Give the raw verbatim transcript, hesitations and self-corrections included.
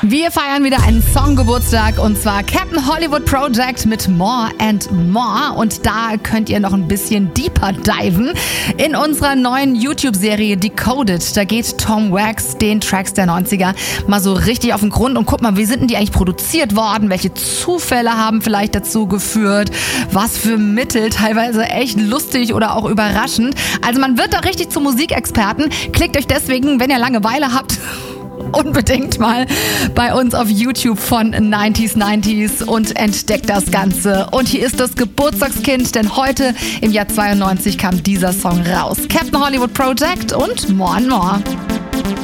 Wir feiern wieder einen Songgeburtstag und zwar Captain Hollywood Project mit More and More und da könnt ihr noch ein bisschen deeper diven in unserer neuen YouTube-Serie Decoded. Da geht Tom Wax den Tracks der neunziger mal so richtig auf den Grund und guckt mal, wie sind denn die eigentlich produziert worden, welche Zufälle haben vielleicht dazu geführt, was für Mittel, teilweise echt lustig oder auch überraschend. Also man wird da richtig zum Musikexperten. Klickt euch deswegen, wenn ihr Langeweile habt, unbedingt mal bei uns auf YouTube von neunziger neunzig und entdeckt das Ganze. Und hier ist das Geburtstagskind, denn heute im Jahr zweiundneunzig kam dieser Song raus. Captain Hollywood Project und More and More.